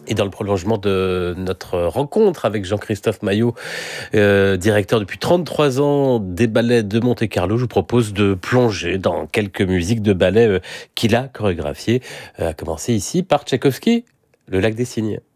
Et dans le prolongement de notre rencontre avec Jean-Christophe Maillot, directeur depuis 33 ans des ballets de Monte-Carlo, je vous propose de plonger dans quelques musiques de ballet qu'il a chorégraphiées, à commencer ici par Tchaïkovski, Le Lac des Cygnes.